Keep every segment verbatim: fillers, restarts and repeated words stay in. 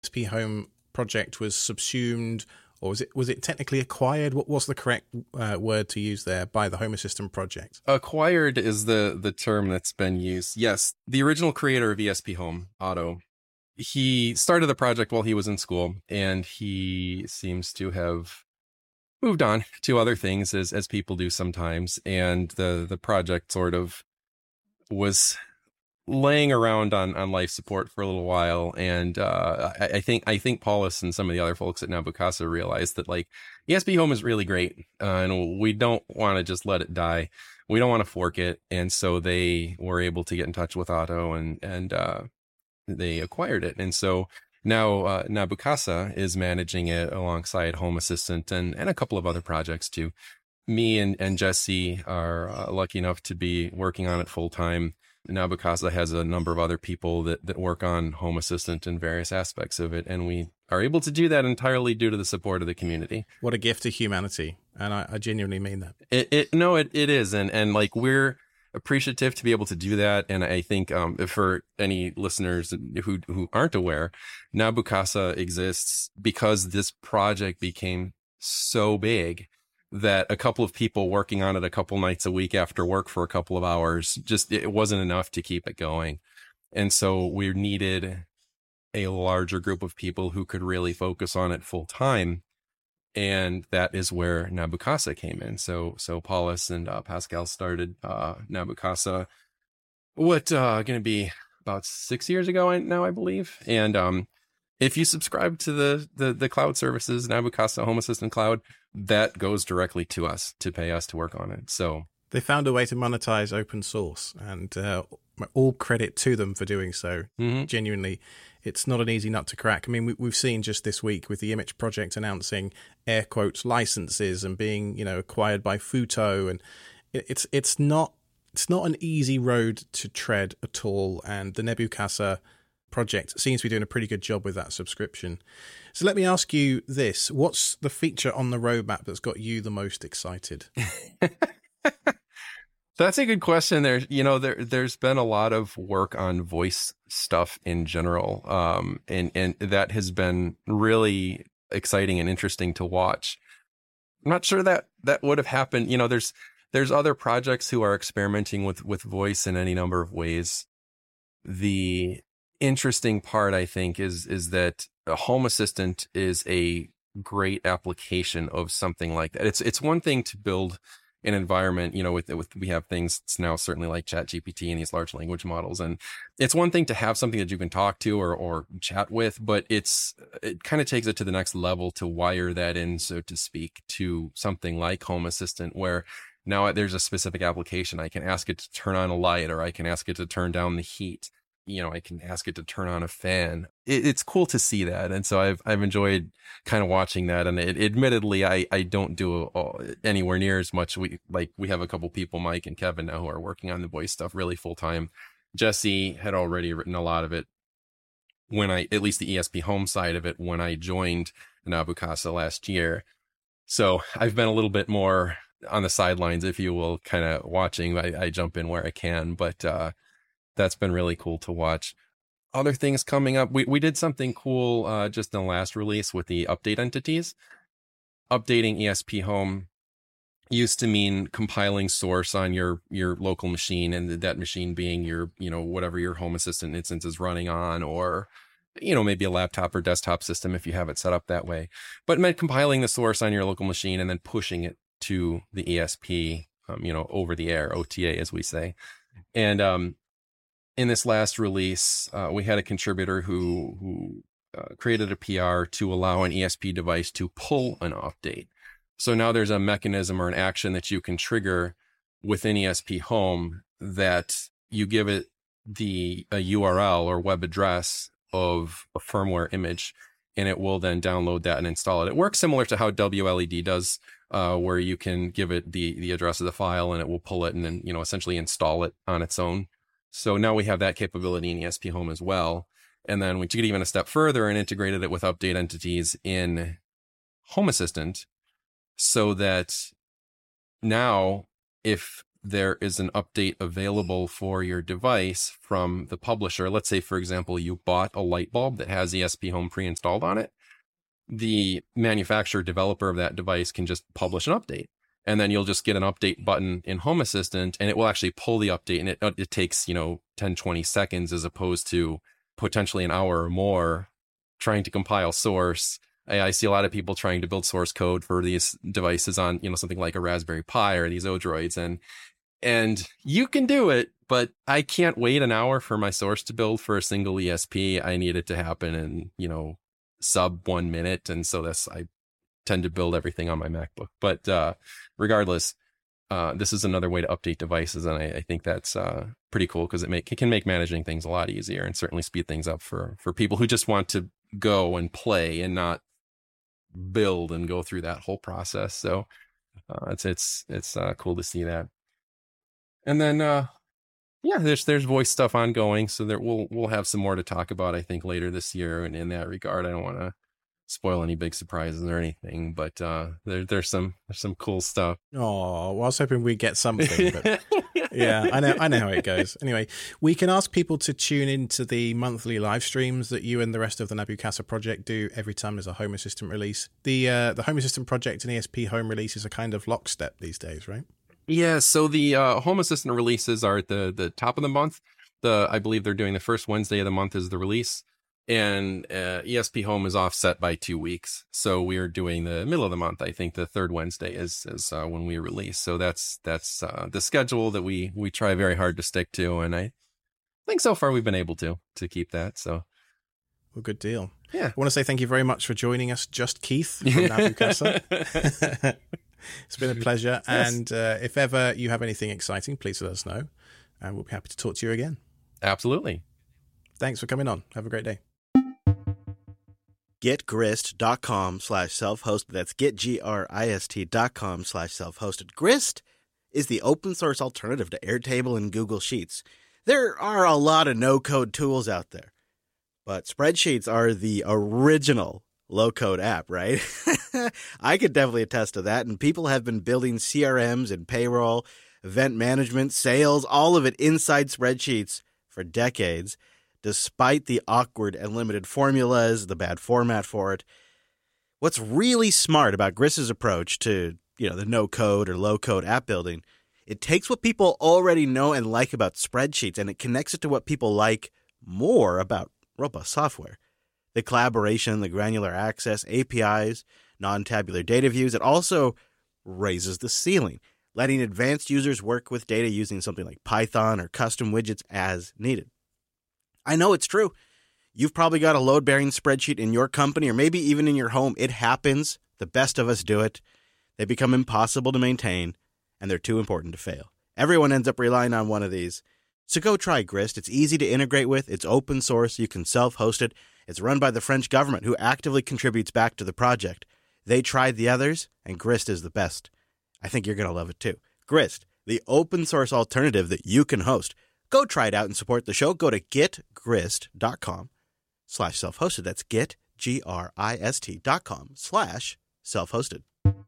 S P Home project was subsumed, or was it was it technically acquired? What was the correct uh, word to use there by the Home Assistant project? Acquired is the the term that's been used. Yes, the original creator of E S P Home, Otto, he started the project while he was in school, and he seems to have moved on to other things, as as people do sometimes. And the the project sort of was laying around on, on life support for a little while. And uh, I, I think I think Paulus and some of the other folks at Nabu Casa realized that like E S P Home is really great, uh, and we don't want to just let it die. We don't want to fork it. And so they were able to get in touch with Otto, and and uh, they acquired it. And so now uh, Nabu Casa is managing it alongside Home Assistant and, and a couple of other projects too. Me and, and Jesse are uh, lucky enough to be working on it full time. Nabu Casa has a number of other people that, that work on Home Assistant and various aspects of it, and we are able to do that entirely due to the support of the community. What a gift to humanity, and I, I genuinely mean that. It, it no, it, it is, and and like we're appreciative to be able to do that. And I think um, for any listeners who who aren't aware, Nabu Casa exists because this project became so big that a couple of people working on it a couple nights a week after work for a couple of hours, just it wasn't enough to keep it going. And so we needed a larger group of people who could really focus on it full time. And that is where Nabu Casa came in. So, so Paulus and uh, Pascal started uh, Nabu Casa, what, uh, going to be about six years ago now, I believe. And um, if you subscribe to the, the, the cloud services, Nabu Casa Home Assistant Cloud, that goes directly to us to pay us to work on it. So they found a way to monetize open source, and uh, all credit to them for doing so. Mm-hmm. Genuinely, it's not an easy nut to crack. I mean, we, we've seen just this week with the Image project announcing air quotes licenses and being, you know, acquired by Futo, and it, it's it's not it's not an easy road to tread at all. And the Nabu Casa project seems to be doing a pretty good job with that subscription. So let me ask you this: what's the feature on the roadmap that's got you the most excited? That's a good question. There, you know, there there's been a lot of work on voice stuff in general, um, and and that has been really exciting and interesting to watch. I'm not sure that that would have happened. You know, there's there's other projects who are experimenting with with voice in any number of ways. The interesting part, I think, is is that a Home Assistant is a great application of something like that. It's it's one thing to build an environment, you know, with with we have things now certainly like ChatGPT and these large language models, and it's one thing to have something that you can talk to or or chat with, but it's it kind of takes it to the next level to wire that in, so to speak, to something like Home Assistant, where now there's a specific application. I can ask it to turn on a light, or I can ask it to turn down the heat. You know, I can ask it to turn on a fan. It, it's cool to see that. And so I've, I've enjoyed kind of watching that. And it, admittedly, I, I don't do a, anywhere near as much. We like, we have a couple people, Mike and Kevin now, who are working on the voice stuff really full time. Jesse had already written a lot of it when I, at least the E S P Home side of it, when I joined Nabu Casa last year. So I've been a little bit more on the sidelines, if you will, kind of watching. I, I jump in where I can, but, uh, that's been really cool to watch. Other things coming up. We we did something cool uh, just in the last release with the update entities. Updating E S P Home used to mean compiling source on your your local machine, and that machine being your, you know, whatever your Home Assistant instance is running on, or, you know, maybe a laptop or desktop system if you have it set up that way. But it meant compiling the source on your local machine and then pushing it to the E S P, um, you know, over the air, O T A as we say. And um in this last release, uh, we had a contributor who who uh, created a P R to allow an E S P device to pull an update. So now there's a mechanism or an action that you can trigger within E S P Home that you give it the a U R L or web address of a firmware image, and it will then download that and install it. It works similar to how W L E D does, uh, where you can give it the the address of the file and it will pull it and then, you know, essentially install it on its own. So now we have that capability in E S P Home as well. And then we took it even a step further and integrated it with update entities in Home Assistant, so that now if there is an update available for your device from the publisher. Let's say, for example, you bought a light bulb that has E S P Home pre-installed on it. The manufacturer developer of that device can just publish an update. And then you'll just get an update button in Home Assistant, and it will actually pull the update. And it, it takes, you know, ten, twenty seconds as opposed to potentially an hour or more trying to compile source. I, I see a lot of people trying to build source code for these devices on, you know, something like a Raspberry Pi or these Odroids. And, and you can do it, but I can't wait an hour for my source to build for a single E S P. I need it to happen in, you know, sub one minute. And so that's, I tend to build everything on my MacBook. But uh, regardless, uh, this is another way to update devices. And I, I think that's uh, pretty cool because it, make, it can make managing things a lot easier and certainly speed things up for, for people who just want to go and play and not build and go through that whole process. So uh, it's it's it's uh, cool to see that. And then uh, yeah, there's there's voice stuff ongoing. So there we'll we'll have some more to talk about, I think, later this year. And in that regard, I don't want to spoil any big surprises or anything, but uh, there there's some there's some cool stuff. Oh, well, I was hoping we'd get something, but yeah, I know I know how it goes. Anyway, we can ask people to tune into the monthly live streams that you and the rest of the Nabu Casa project do every time there's a Home Assistant release. The uh, the Home Assistant project and E S P Home releases are kind of lockstep these days, right? Yeah. So the uh, Home Assistant releases are at the the top of the month. The I believe they're doing the first Wednesday of the month is the release. And uh, E S P Home is offset by two weeks. So we are doing the middle of the month. I think the third Wednesday is is uh, when we release. So that's that's uh, the schedule that we we try very hard to stick to. And I think so far we've been able to to keep that. So, well, good deal. Yeah. I want to say thank you very much for joining us, Just Keith from Nabu Casa. It's been a pleasure. Yes. And uh, if ever you have anything exciting, please let us know. And we'll be happy to talk to you again. Absolutely. Thanks for coming on. Have a great day. getgrist.com slash self-hosted. That's getgrist dot com slash self-hosted. Grist is the open source alternative to Airtable and Google Sheets. There are a lot of no-code tools out there, but spreadsheets are the original low-code app, right? I could definitely attest to that, and people have been building C R Ms and payroll, event management, sales, all of it inside spreadsheets for decades. Despite the awkward and limited formulas, the bad format for it. What's really smart about Grist's approach to, you know, the no-code or low-code app building, it takes what people already know and like about spreadsheets, and it connects it to what people like more about robust software. The collaboration, the granular access, A P Is, non-tabular data views. It also raises the ceiling, letting advanced users work with data using something like Python or custom widgets as needed. I know it's true. You've probably got a load-bearing spreadsheet in your company or maybe even in your home. It happens. The best of us do it. They become impossible to maintain, and they're too important to fail. Everyone ends up relying on one of these. So go try Grist. It's easy to integrate with. It's open source. You can self-host it. It's run by the French government, who actively contributes back to the project. They tried the others, and Grist is the best. I think you're going to love it too. Grist, the open source alternative that you can host. Go try it out and support the show. Go to getgrist.com slash self-hosted. That's get, G R I S T dot com slash self-hosted.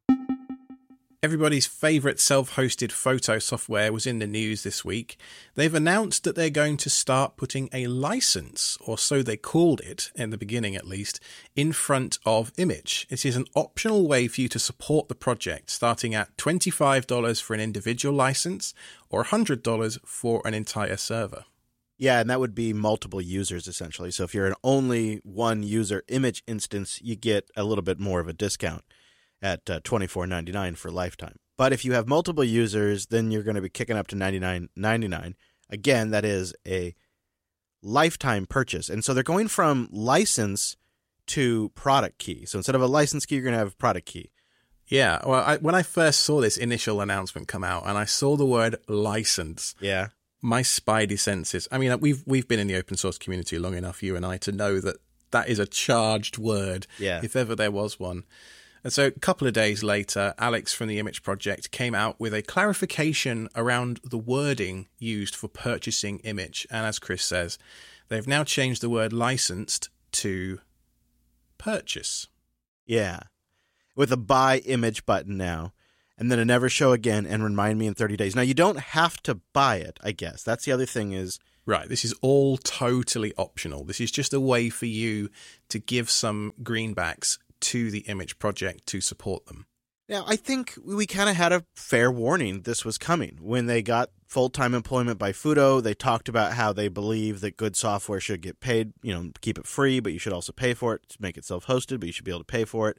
Everybody's favorite self-hosted photo software was in the news this week. They've announced that they're going to start putting a license, or so they called it, in the beginning at least, in front of Image. It is an optional way for you to support the project, starting at twenty-five dollars for an individual license or one hundred dollars for an entire server. Yeah, and that would be multiple users, essentially. So if you're an only one user Image instance, you get a little bit more of a discount at uh, twenty-four ninety-nine for lifetime. But if you have multiple users, then you're going to be kicking up to ninety-nine ninety-nine. Again, that is a lifetime purchase. And so they're going from license to product key. So instead of a license key, you're going to have a product key. Yeah, well, I, when I first saw this initial announcement come out and I saw the word license, yeah, my spidey senses, I mean, we've we've been in the open source community long enough, you and I, to know that that is a charged word, yeah, if ever there was one. And so a couple of days later, Alex from the Image Project came out with a clarification around the wording used for purchasing Image. And as Chris says, they've now changed the word licensed to purchase. Yeah, with a buy Image button now. and then a never show again and remind me in thirty days. Now, you don't have to buy it, I guess. That's the other thing is... Right, this is all totally optional. This is just a way for you to give some greenbacks to the Image project to support them. Now, I think we kind of had a fair warning this was coming. When they got full-time employment by Fudo, they talked about how they believe that good software should get paid, you know, keep it free, but you should also pay for it, to make it self-hosted, but you should be able to pay for it.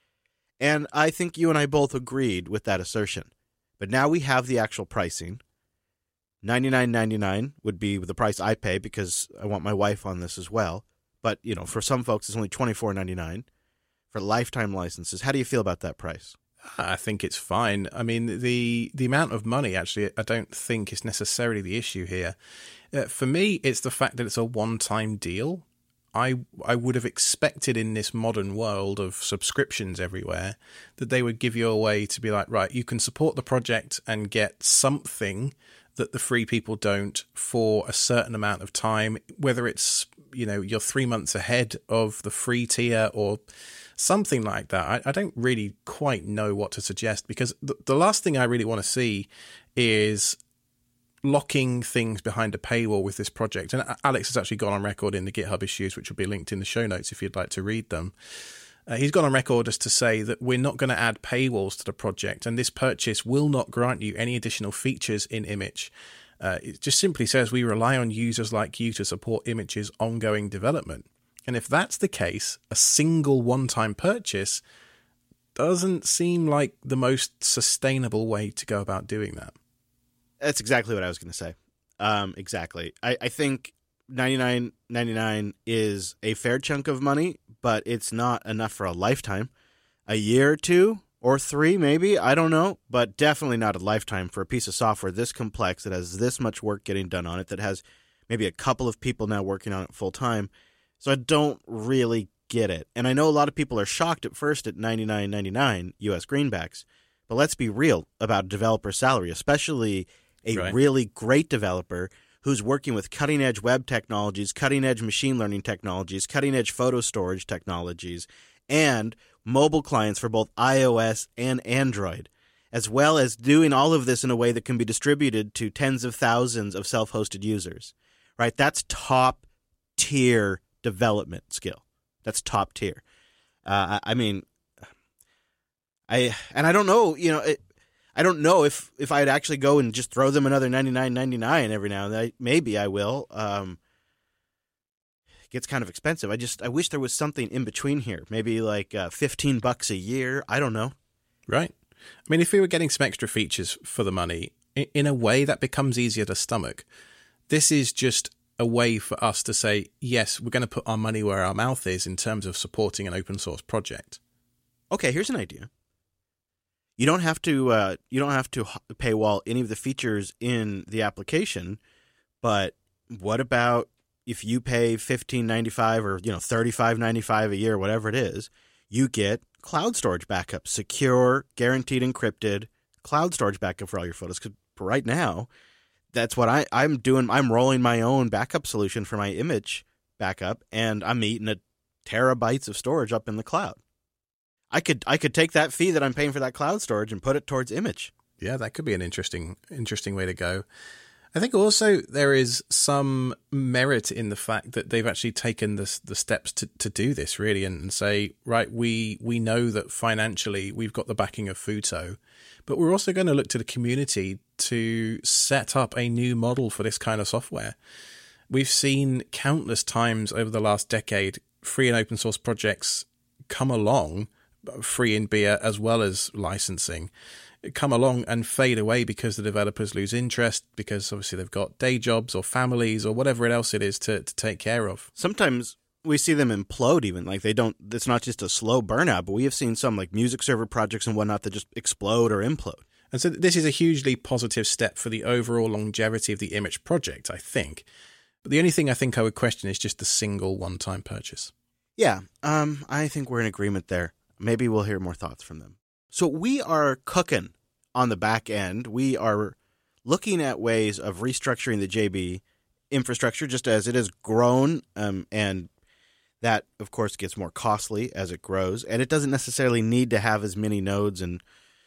And I think you and I both agreed with that assertion. But now we have the actual pricing. ninety-nine ninety-nine would be the price I pay because I want my wife on this as well. But, you know, for some folks, it's only twenty-four ninety-nine for lifetime licenses. How do you feel about that price? I think it's fine. I mean, the the amount of money, actually, I don't think is necessarily the issue here. Uh, for me, it's the fact that it's a one-time deal. I I would have expected in this modern world of subscriptions everywhere that they would give you a way to be like, right, you can support the project and get something that the free people don't for a certain amount of time, whether it's, you know, you're three months ahead of the free tier or something like that. I, I don't really quite know what to suggest, because the, the last thing I really want to see is locking things behind a paywall with this project. And Alex has actually gone on record in the GitHub issues, which will be linked in the show notes if you'd like to read them. Uh, he's gone on record as to say that we're not going to add paywalls to the project, and this purchase will not grant you any additional features in Image. Uh, it just simply says we rely on users like you to support Image's ongoing development. And if that's the case, a single one-time purchase doesn't seem like the most sustainable way to go about doing that. That's exactly what I was going to say. Um, exactly. I, I think ninety-nine ninety-nine is a fair chunk of money, but it's not enough for a lifetime. A year or two or three, maybe, I don't know, but definitely not a lifetime for a piece of software this complex that has this much work getting done on it, that has maybe a couple of people now working on it full time. So I don't really get it. And I know a lot of people are shocked at first at ninety-nine ninety-nine U S greenbacks, but let's be real about a developer's salary, especially a right. really great developer who's working with cutting-edge web technologies, cutting-edge machine learning technologies, cutting-edge photo storage technologies, and mobile clients for both iOS and Android, as well as doing all of this in a way that can be distributed to tens of thousands of self-hosted users. Right? That's top-tier development skill. That's top-tier. Uh, I mean, I and I don't know, you know, it, I don't know if, if I'd actually go and just throw them another ninety-nine ninety-nine every now and then. Maybe I will. Um, it gets kind of expensive. I just I wish there was something in between here. Maybe like uh, fifteen bucks a year. I don't know. Right. I mean, if we were getting some extra features for the money, in a way that becomes easier to stomach. This is just a way for us to say, yes, we're going to put our money where our mouth is in terms of supporting an open source project. Okay, here's an idea. You don't have to uh, you don't have to paywall any of the features in the application, but what about if you pay fifteen ninety-five or you know thirty-five ninety-five a year, whatever it is, you get cloud storage backup, secure, guaranteed, encrypted cloud storage backup for all your photos. Because right now, that's what I, I'm doing. I'm rolling my own backup solution for my image backup, and I'm eating a terabytes of storage up in the cloud. I could I could take that fee that I'm paying for that cloud storage and put it towards Image. Yeah, that could be an interesting interesting way to go. I think also there is some merit in the fact that they've actually taken the the steps to, to do this really and, and say, right, we we know that financially we've got the backing of Futo, but we're also going to look to the community to set up a new model for this kind of software. We've seen countless times over the last decade free and open source projects come along, free in beer as well as licensing, come along and fade away because the developers lose interest, because obviously they've got day jobs or families or whatever else it is to, to take care of. Sometimes we see them implode even. Like they don't, it's not just a slow burnout, but we have seen some like music server projects and whatnot that just explode or implode. And so this is a hugely positive step for the overall longevity of the Image project, I think. But the only thing I think I would question is just the single one-time purchase. Yeah, um, I think we're in agreement there. Maybe we'll hear more thoughts from them. So we are cooking on the back end. We are looking at ways of restructuring the J B infrastructure just as it has grown, um, and that, of course, gets more costly as it grows. And it doesn't necessarily need to have as many nodes and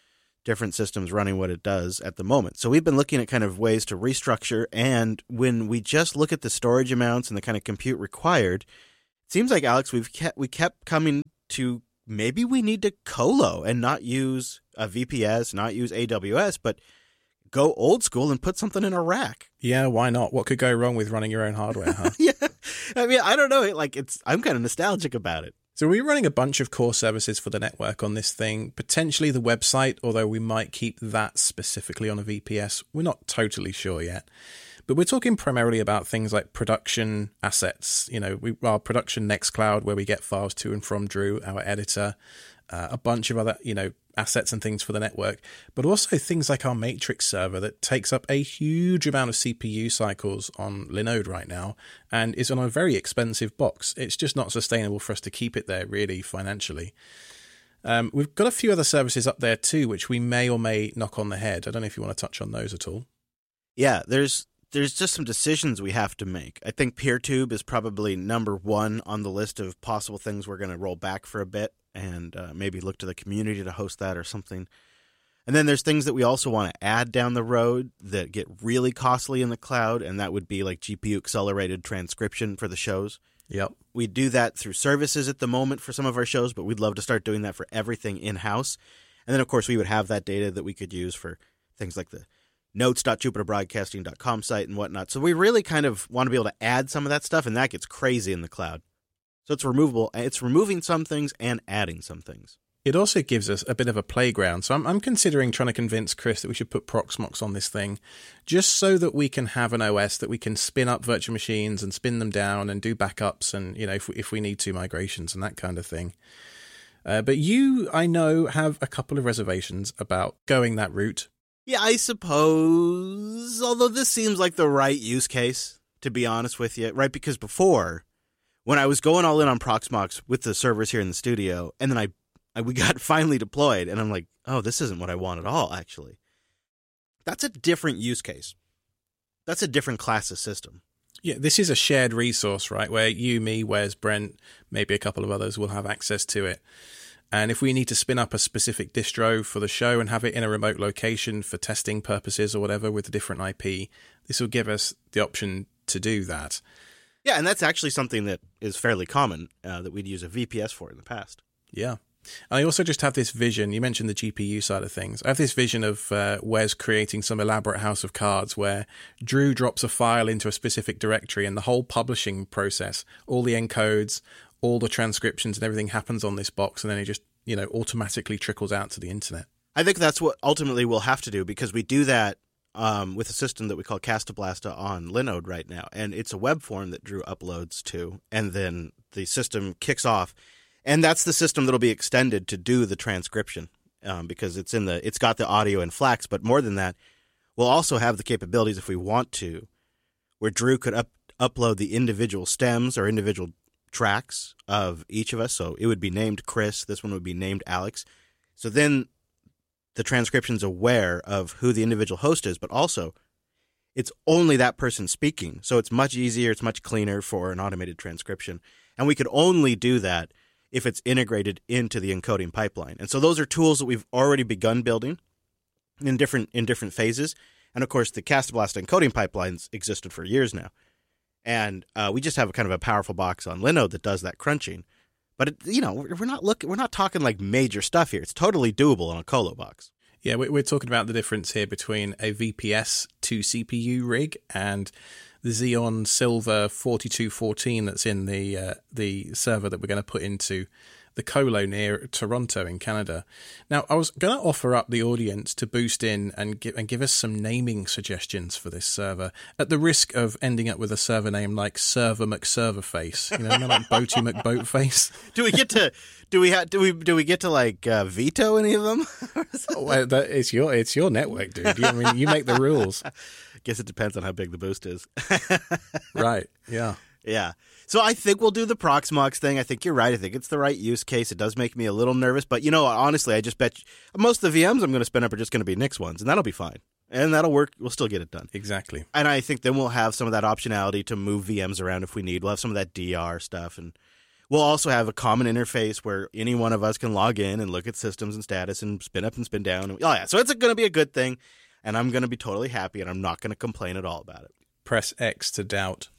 different systems running what it does at the moment. So we've been looking at kind of ways to restructure, and when we just look at the storage amounts and the kind of compute required, it seems like, Alex, we've kept, we kept coming to maybe we need to colo and not use a V P S, not use A W S, but go old school and put something in a rack. Yeah, why not? What could go wrong with running your own hardware, huh? Yeah. I mean, I don't know. Like, it's, I'm kind of nostalgic about it. So we're running a bunch of core services for the network on this thing, potentially the website, although we might keep that specifically on a V P S. We're not totally sure yet. But we're talking primarily about things like production assets, you know, we, our production Nextcloud, where we get files to and from Drew, our editor, uh, a bunch of other, you know, assets and things for the network, but also things like our Matrix server that takes up a huge amount of C P U cycles on Linode right now and is on a very expensive box. It's just not sustainable for us to keep it there really financially. Um, we've got a few other services up there too, which we may or may knock on the head. I don't know if you want to touch on those at all. Yeah, there's there's just some decisions we have to make. I think PeerTube is probably number one on the list of possible things we're going to roll back for a bit and uh, maybe look to the community to host that or something. And then there's things that we also want to add down the road that get really costly in the cloud, and that would be like G P U-accelerated transcription for the shows. Yep. We do that through services at the moment for some of our shows, but we'd love to start doing that for everything in-house. And then, of course, we would have that data that we could use for things like the notes dot jupiter broadcasting dot com site and whatnot. So we really kind of want to be able to add some of that stuff, and that gets crazy in the cloud. So it's removable. It's removing some things and adding some things. It also gives us a bit of a playground. So I'm, I'm considering trying to convince Chris that we should put Proxmox on this thing, just so that we can have an O S that we can spin up virtual machines and spin them down and do backups and, you know, if we, if we need to, migrations and that kind of thing. Uh, but you, I know, have a couple of reservations about going that route. Yeah, I suppose, although this seems like the right use case, to be honest with you, right? Because before, when I was going all in on Proxmox with the servers here in the studio, and then I we got finally deployed, and I'm like, oh, this isn't what I want at all, actually. That's a different use case. That's a different class of system. Yeah, this is a shared resource, right, where you, me, Wes, Brent, maybe a couple of others will have access to it. And if we need to spin up a specific distro for the show and have it in a remote location for testing purposes or whatever with a different I P, this will give us the option to do that. Yeah, and that's actually something that is fairly common uh, that we'd use a V P S for in the past. Yeah. I also just have this vision. You mentioned the G P U side of things. I have this vision of uh, Wes creating some elaborate house of cards where Drew drops a file into a specific directory and the whole publishing process, all the encodes, all the transcriptions and everything happens on this box, and then it just, you know, automatically trickles out to the internet. I think that's what ultimately we'll have to do, because we do that um, with a system that we call Castablasta on Linode right now, and it's a web form that Drew uploads to, and then the system kicks off. And that's the system that'll be extended to do the transcription, um, because it's in the it's got the audio in Flax. But more than that, we'll also have the capabilities, if we want to, where Drew could up, upload the individual stems or individual tracks of each of us. So it would be named Chris. This one would be named Alex. So then the transcription's aware of who the individual host is, but also it's only that person speaking. So it's much easier. It's much cleaner for an automated transcription. And we could only do that if it's integrated into the encoding pipeline. And so those are tools that we've already begun building in different in different phases. And of course, the Castablasta encoding pipelines existed for years now. And uh, we just have a kind of a powerful box on Linode that does that crunching. But, it, you know, we're not looking, we're not talking like major stuff here. It's totally doable on a colo box. Yeah, we're talking about the difference here between a V P S to C P U rig and the Xeon Silver forty-two fourteen that's in the uh, the server that we're going to put into the colo near Toronto in Canada. Now, I was going to offer up the audience to boost in and give, and give us some naming suggestions for this server, at the risk of ending up with a server name like Server McServerface, you know, like Boaty McBoatface. Do we get to do we ha- do we do we get to like uh, veto any of them? Oh, well, that, it's your it's your network, dude. You, I mean, you make the rules. Guess it depends on how big the boost is. Right. Yeah. Yeah. So I think we'll do the Proxmox thing. I think you're right. I think it's the right use case. It does make me a little nervous. But, you know, honestly, I just bet you, most of the V Ms I'm going to spin up are just going to be Nix ones, and that'll be fine. And that'll work. We'll still get it done. Exactly. And I think then we'll have some of that optionality to move V Ms around if we need. We'll have some of that D R stuff. And We'll also have a common interface where any one of us can log in and look at systems and status and spin up and spin down. Oh, yeah. So it's going to be a good thing, and I'm going to be totally happy, and I'm not going to complain at all about it. Press X to doubt.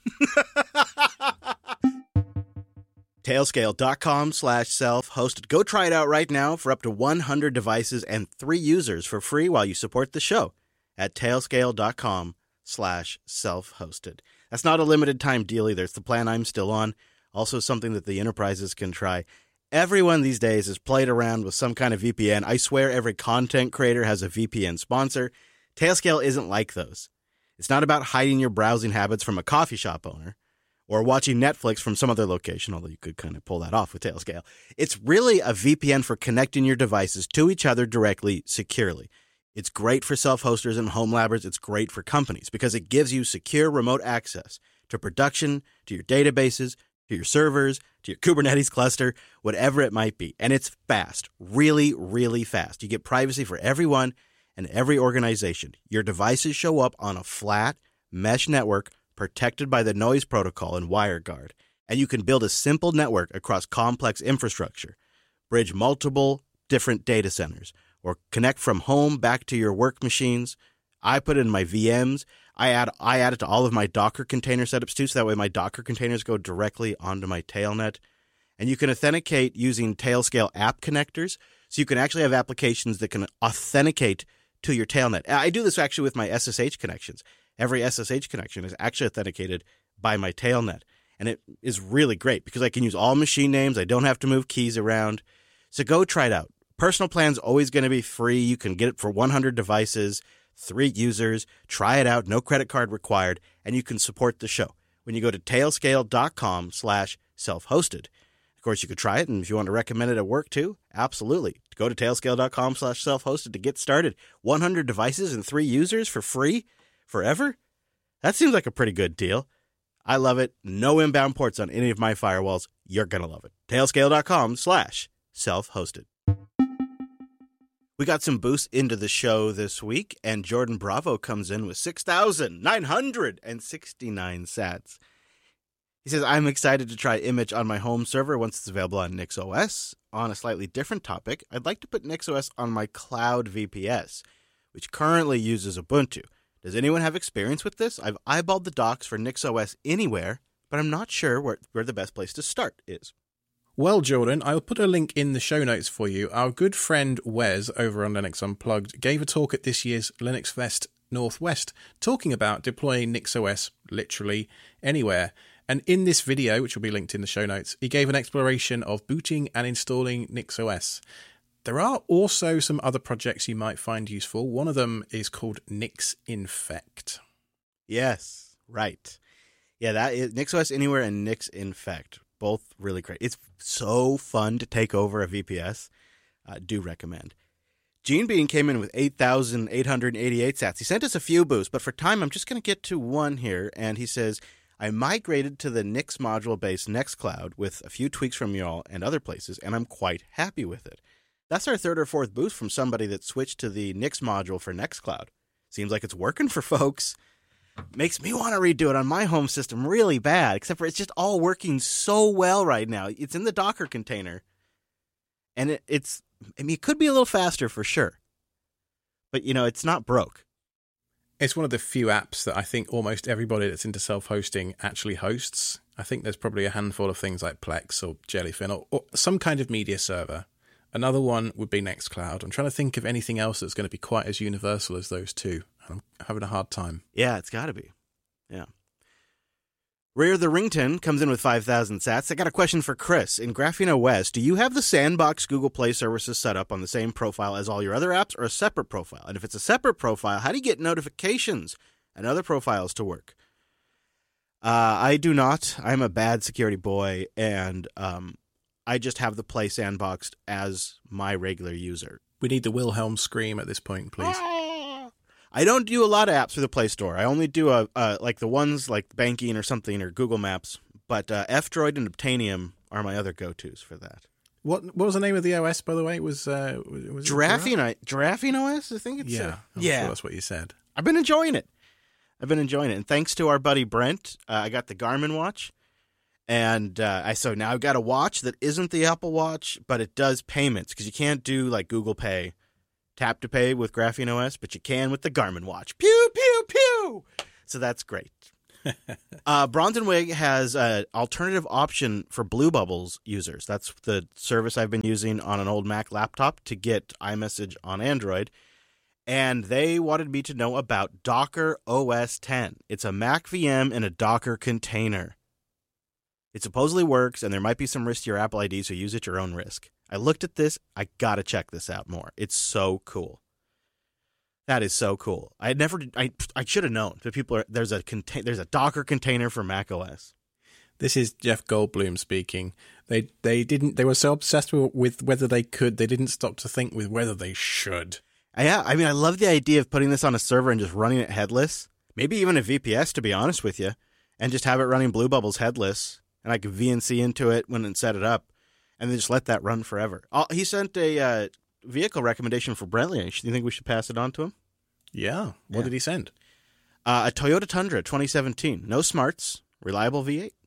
Tailscale.com slash self-hosted. Go try it out right now for up to one hundred devices and three users for free while you support the show at tailscale.com slash self-hosted. That's not a limited time deal either. It's the plan I'm still on. Also something that the enterprises can try. Everyone these days has played around with some kind of V P N. I swear every content creator has a V P N sponsor. Tailscale isn't like those. It's not about hiding your browsing habits from a coffee shop owner or watching Netflix from some other location, although you could kind of pull that off with Tailscale. It's really a V P N for connecting your devices to each other directly, securely. It's great for self-hosters and home labbers. It's great for companies because it gives you secure remote access to production, to your databases, to your servers, to your Kubernetes cluster, whatever it might be. And it's fast, really, really fast. You get privacy for everyone and every organization. Your devices show up on a flat mesh network protected by the noise protocol and WireGuard. And you can build a simple network across complex infrastructure, bridge multiple different data centers, or connect from home back to your work machines. I put it in my V Ms. I add I add it to all of my Docker container setups too, so that way my Docker containers go directly onto my Tailnet. And you can authenticate using Tailscale app connectors, so you can actually have applications that can authenticate to your Tailnet. I do this actually with my S S H connections. Every S S H connection is actually authenticated by my Tailnet. And it is really great because I can use all machine names. I don't have to move keys around. So go try it out. Personal plan's always going to be free. You can get it for one hundred devices, three users. Try it out. No credit card required. And you can support the show when you go to tailscale.com slash self-hosted. Of course, you could try it. And if you want to recommend it at work too, absolutely. Go to tailscale.com slash self-hosted to get started. one hundred devices and three users for free forever? That seems like a pretty good deal. I love it. No inbound ports on any of my firewalls. You're going to love it. Tailscale.com slash self-hosted. We got some boosts into the show this week, and Jordan Bravo comes in with six thousand nine hundred sixty-nine sats. He says, I'm excited to try Image on my home server once it's available on NixOS. On a slightly different topic, I'd like to put NixOS on my cloud V P S, which currently uses Ubuntu. Does anyone have experience with this? I've eyeballed the docs for NixOS Anywhere, but I'm not sure where, where the best place to start is. Well, Jordan, I'll put a link in the show notes for you. Our good friend Wes over on Linux Unplugged gave a talk at this year's Linux Fest Northwest talking about deploying NixOS literally anywhere. And in this video, which will be linked in the show notes, he gave an exploration of booting and installing NixOS. There are also some other projects you might find useful. One of them is called NixInfect. Yes, right. Yeah, that is NixOS Anywhere and NixInfect. Both really great. It's so fun to take over a V P S. Uh, do recommend. Gene Bean came in with eight thousand eight hundred eighty-eight sats. He sent us a few boosts, but for time, I'm just going to get to one here. And he says, I migrated to the Nix module-based Nextcloud with a few tweaks from y'all and other places, and I'm quite happy with it. That's our third or fourth boost from somebody that switched to the Nix module for Nextcloud. Seems like it's working for folks. Makes me want to redo it on my home system really bad, except for it's just all working so well right now. It's in the Docker container, and it, it's, I mean, it could be a little faster for sure, but, you know, it's not broke. It's one of the few apps that I think almost everybody that's into self-hosting actually hosts. I think there's probably a handful of things like Plex or Jellyfin or, or some kind of media server. Another one would be Nextcloud. I'm trying to think of anything else that's going to be quite as universal as those two. I'm having a hard time. Yeah, it's got to be. Yeah. Rear the Rington comes in with five thousand sats. I got a question for Chris. In Graphene O S, do you have the Sandbox Google Play services set up on the same profile as all your other apps or a separate profile? And if it's a separate profile, how do you get notifications and other profiles to work? Uh, I do not. I'm a bad security boy, and um, I just have the Play Sandbox as my regular user. We need the Wilhelm scream at this point, please. I don't do a lot of apps for the Play Store. I only do a, uh, like the ones like banking or something or Google Maps. But uh, F-Droid and Obtainium are my other go-tos for that. What What was the name of the O S, by the way? It was uh, was Giraffing, I, Giraffing O S, I think it's. Yeah, uh, I'm yeah. sure that's what you said. I've been enjoying it. I've been enjoying it. And thanks to our buddy Brent, uh, I got the Garmin watch. And uh, I so now I've got a watch that isn't the Apple Watch, but it does payments because you can't do like Google Pay, tap to pay with Graphene O S, but you can with the Garmin watch. Pew, pew, pew. So that's great. uh, Bronze and Wig has an alternative option for Blue Bubbles users. That's the service I've been using on an old Mac laptop to get iMessage on Android. And they wanted me to know about Docker O S ten. It's a Mac V M in a Docker container. It supposedly works, and there might be some risk to your Apple I D, so use at your own risk. I looked at this. I got to check this out more. It's so cool. That is so cool. I never, I, I should have known that people are, there's a contain, there's a Docker container for Mac O S. This is Jeff Goldblum speaking. They, they didn't, they were so obsessed with, with whether they could, they didn't stop to think with whether they should. Yeah, I mean, I love the idea of putting this on a server and just running it headless. Maybe even a V P S, to be honest with you, and just have it running Blue Bubbles headless. And I could V N C into it when it set it up, and then just let that run forever. Oh, he sent a uh, vehicle recommendation for Brentley. Do you think we should pass it on to him? Yeah. What yeah. did he send? Uh, a Toyota Tundra twenty seventeen. No smarts. Reliable V eight.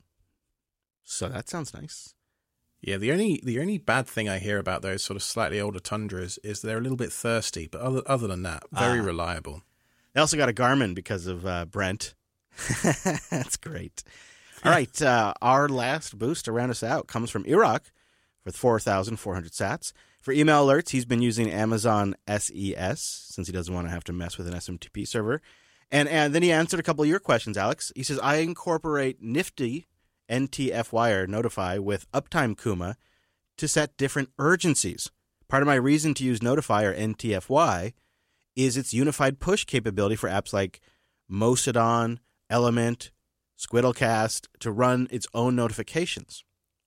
So that sounds nice. Yeah, the only the only bad thing I hear about those sort of slightly older Tundras is they're a little bit thirsty, but other other than that, very uh, reliable. They also got a Garmin because of uh, Brent. That's great. All right, uh, our last boost to round us out comes from Iraq with four thousand four hundred sats. For email alerts, he's been using Amazon S E S since he doesn't want to have to mess with an S M T P server. And, and then he answered a couple of your questions, Alex. He says, I incorporate Nifty N T F Y or Notify with Uptime Kuma to set different urgencies. Part of my reason to use Notify or N T F Y is its unified push capability for apps like Mocedon, Element, Squiddlecast to run its own notifications.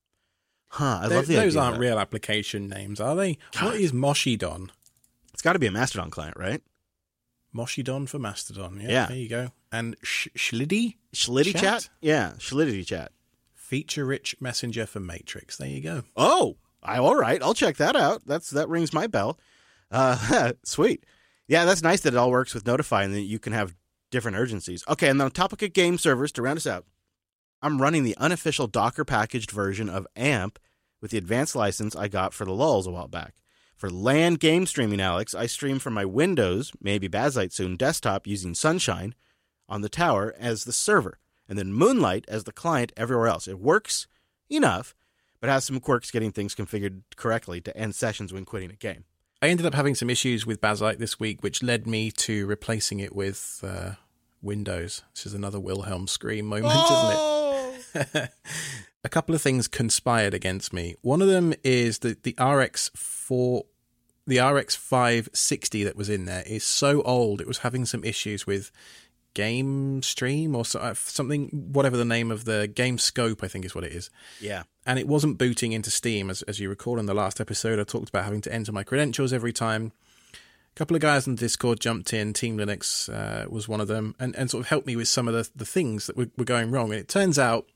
Huh, I They're, love the Those idea aren't real application names, are they? God. What is Moshidon? It's got to be a Mastodon client, right? Moshidon for Mastodon, yeah, yeah. There you go. And Sh- Shliddy? Shliddy chat? chat? Yeah, Shliddy chat. Feature-rich messenger for Matrix. There you go. Oh, I, all right. I'll check that out. That's That rings my bell. Uh, sweet. Yeah, that's nice that it all works with Notify and that you can have different urgencies. Okay, and on the topic of game servers, to round us out, I'm running the unofficial Docker packaged version of AMP with the advanced license I got for the lulz a while back. For LAN game streaming, Alex, I stream from my Windows, maybe Bazzite soon, desktop using Sunshine on the tower as the server, and then Moonlight as the client everywhere else. It works enough, but has some quirks getting things configured correctly to end sessions when quitting a game. I ended up having some issues with Bazzite this week, which led me to replacing it with uh, Windows. This is another Wilhelm scream moment, oh! isn't it? A couple of things conspired against me. One of them is that the R X four, the R X five sixty that was in there is so old. It was having some issues with Game Stream or so, something, whatever the name of the Game Scope, I think is what it is. Yeah. And it wasn't booting into Steam. As, as you recall in the last episode, I talked about having to enter my credentials every time. A couple of guys on Discord jumped in. Team Linux uh, was one of them, and, and sort of helped me with some of the, the things that were, were going wrong. And it turns out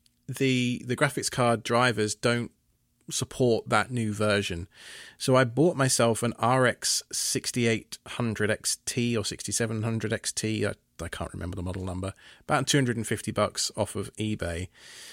the the graphics card drivers don't support that new version. So I bought myself an R X sixty-eight hundred X T or sixty-seven hundred X T. I, I can't remember the model number. About two hundred fifty bucks off of eBay.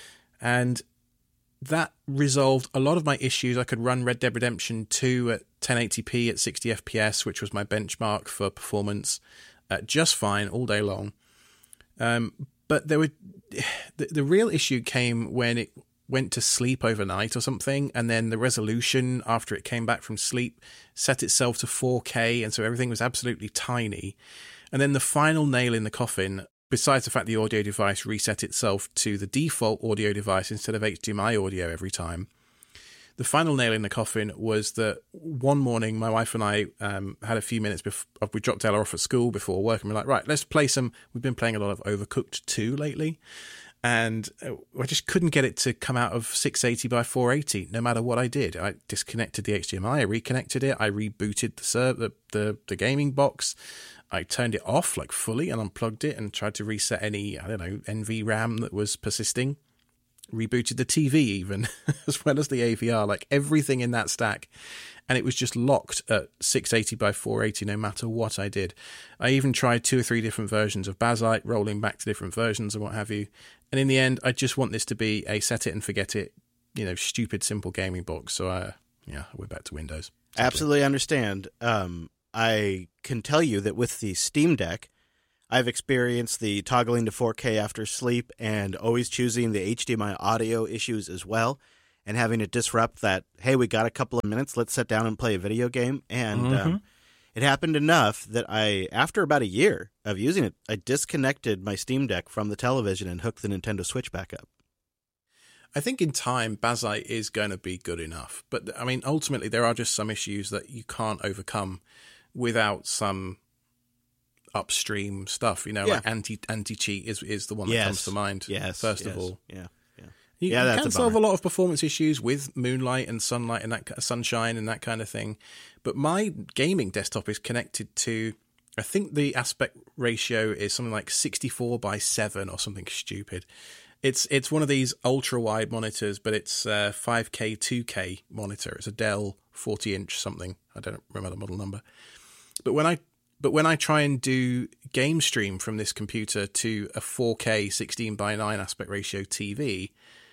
And that resolved a lot of my issues. I could run Red Dead Redemption two at ten eighty p at sixty F P S, which was my benchmark for performance, uh, just fine all day long. Um, but there were the, the real issue came when it went to sleep overnight or something, and then the resolution after it came back from sleep set itself to four K, and so everything was absolutely tiny. And then the final nail in the coffin, besides the fact the audio device reset itself to the default audio device instead of H D M I audio every time, the final nail in the coffin was that one morning my wife and I um, had a few minutes before we dropped Ella off at school before work, and we're like, right, let's play some. We've been playing a lot of Overcooked two lately, and I just couldn't get it to come out of six eighty by four eighty no matter what I did. I disconnected the H D M I, I reconnected it, I rebooted the server, the, the, the gaming box, I turned it off like fully and unplugged it and tried to reset any, I don't know, N V RAM that was persisting. rebooted the T V even, as well as the A V R, like everything in that stack. And it was just locked at six eighty by four eighty no matter what I did. I even tried two or three different versions of Bazzite, rolling back to different versions and what have you. And in the end, I just want this to be a set it and forget it, you know, stupid, simple gaming box. So, I, yeah, we're back to Windows. Simply. Absolutely understand. Um, I can tell you that with the Steam Deck, I've experienced the toggling to four K after sleep and always choosing the H D M I audio issues as well, and having it disrupt that, hey, we got a couple of minutes, let's sit down and play a video game. And mm-hmm. um, it happened enough that I, after about a year of using it, I disconnected my Steam Deck from the television and hooked the Nintendo Switch back up. I think in time, Bazzite is going to be good enough. But, I mean, ultimately, there are just some issues that you can't overcome without some upstream stuff, you know, yeah. like anti anti cheat is is the one that yes. comes to mind. Yes, first yes. of all, yeah, yeah, you, yeah. you That's can a solve bummer. a lot of performance issues with Moonlight and Sunlight and that sunshine and that kind of thing. But my gaming desktop is connected to, I think the aspect ratio is something like sixty-four by seven or something stupid. It's it's one of these ultra wide monitors, but it's a five K two K monitor. It's a Dell forty inch something. I don't remember the model number. But when I But when I try and do game stream from this computer to a four K sixteen by nine aspect ratio T V,